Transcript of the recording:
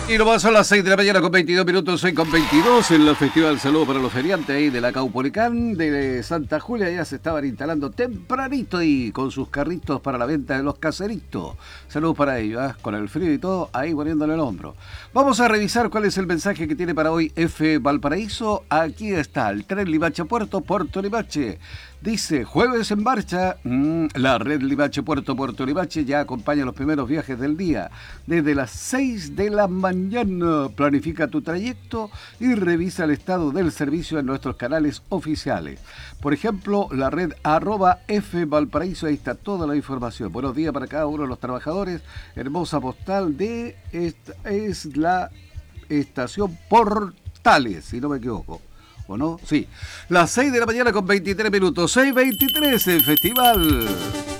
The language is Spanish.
Y nomás son las 6 de la mañana con 22 minutos, 6 con 22 en el Festival Saludo para los Feriantes ahí de la Caupolicán de Santa Julia. Ya se estaban instalando tempranito y con sus carritos para la venta de los caseritos. Saludos para ellos, con el frío y todo, ahí poniéndole el hombro. Vamos a revisar cuál es el mensaje que tiene para hoy F. Valparaíso. Aquí está, el tren Limache Puerto, Puerto Limache. Dice, jueves en marcha, la red Limache Puerto, Puerto Limache ya acompaña los primeros viajes del día. Desde las 6 de la mañana, planifica tu trayecto y revisa el estado del servicio en nuestros canales oficiales. Por ejemplo, la red @F Valparaíso, ahí está toda la información. Buenos días para cada uno de los trabajadores. Hermosa postal de, esta es la estación Portales, si no me equivoco. ¿O no? Sí. Las 6 de la mañana con 23 minutos. 6:23 el festival.